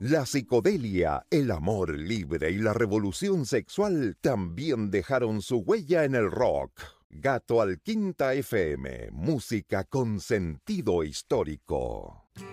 La psicodelia, el amor libre y la revolución sexual también dejaron su huella en el rock. Gato al Quinta FM, música con sentido histórico.